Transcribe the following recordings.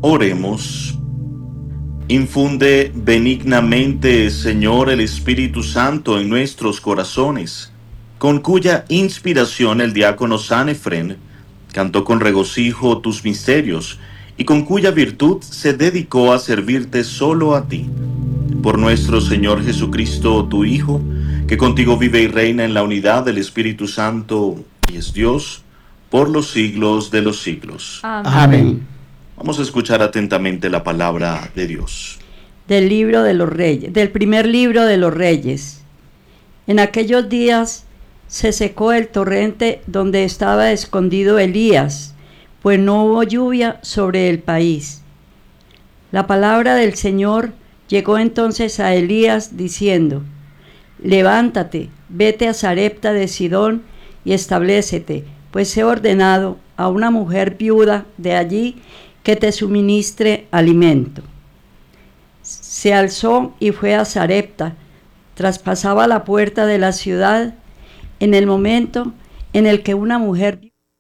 Oremos. Infunde benignamente, Señor, el Espíritu Santo en nuestros corazones, con cuya inspiración el diácono San Efrén cantó con regocijo tus misterios, y con cuya virtud se dedicó a servirte solo a ti. Por nuestro Señor Jesucristo, tu Hijo, que contigo vive y reina en la unidad del Espíritu Santo, y es Dios, por los siglos de los siglos. Amén. Vamos a escuchar atentamente la palabra de Dios. Del libro de los Reyes, del primer libro de los Reyes. En aquellos días se secó el torrente donde estaba escondido Elías, pues no hubo lluvia sobre el país. La palabra del Señor llegó entonces a Elías diciendo: Levántate, vete a Sarepta de Sidón y establécete, pues he ordenado a una mujer viuda de allí que te suministre alimento. Se alzó y fue a Sarepta, traspasaba la puerta de la ciudad en el momento en el que una mujer...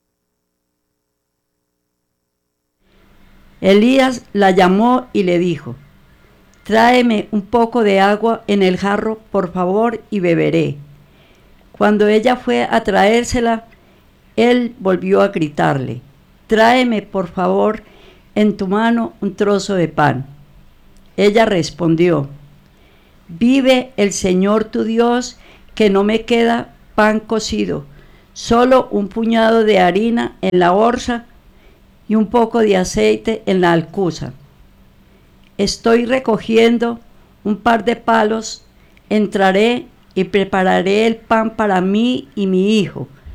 Elías la llamó y le dijo: Tráeme un poco de agua en el jarro, por favor, y beberé. Cuando ella fue a traérsela, él volvió a gritarle: Tráeme, por favor, en tu mano un trozo de pan. Ella respondió: Vive el Señor tu Dios, que no me queda pan cocido, solo un puñado de harina en la orza y un poco de aceite en la alcuza. Estoy recogiendo un par de palos, entraré y prepararé el pan para mí y mi hijo,